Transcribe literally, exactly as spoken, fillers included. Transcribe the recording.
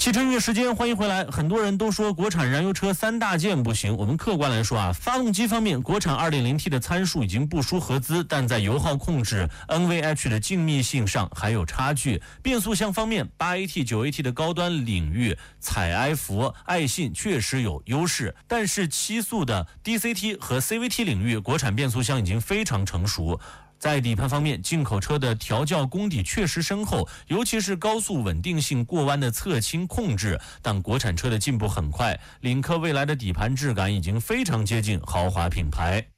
汽车音乐时间，欢迎回来。很多人都说国产燃油车三大件不行，我们客观来说啊，发动机方面，国产 二点零 T 的参数已经不输合资，但在油耗控制、N V H 的静谧性上还有差距。变速箱方面， 八 A T、九 A T 的高端领域，采埃孚、爱信确实有优势，但是七速的 D C T 和 C V T 领域，国产变速箱已经非常成熟。在底盘方面，进口车的调教功底确实深厚，尤其是高速稳定性过弯的侧倾控制，但国产车的进步很快，领克未来的底盘质感已经非常接近豪华品牌。